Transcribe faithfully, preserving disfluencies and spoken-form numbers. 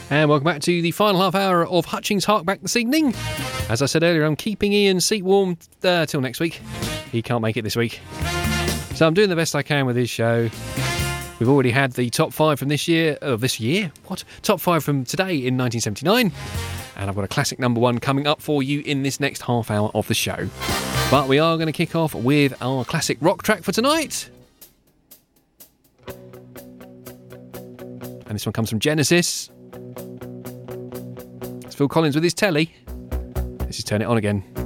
And welcome back to the final half hour of Hutchings Hark Back this evening. As I said earlier, I'm keeping Ian's seat warm uh, till next week. He can't make it this week. So I'm doing the best I can with his show. We've already had the top five from this year, of oh, this year? What? Top five from today in nineteen seventy-nine. And I've got a classic number one coming up for you in this next half hour of the show. But we are going to kick off with our classic rock track for tonight. And this one comes from Genesis. It's Phil Collins with his telly. This is Turn It On Again.